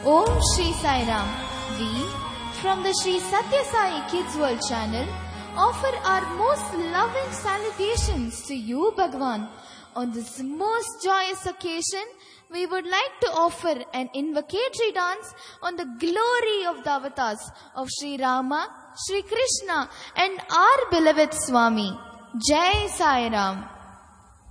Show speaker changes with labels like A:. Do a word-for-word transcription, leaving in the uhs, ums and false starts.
A: Om Shri Sai Ram. We, from the Shri Satya Sai Kids World channel, offer our most loving salutations to you, Bhagwan. On this most joyous occasion, we would like to offer an invocatory dance on the glory of the avatars of Sri Rama, Sri Krishna and our beloved Swami. Jai Sai Ram.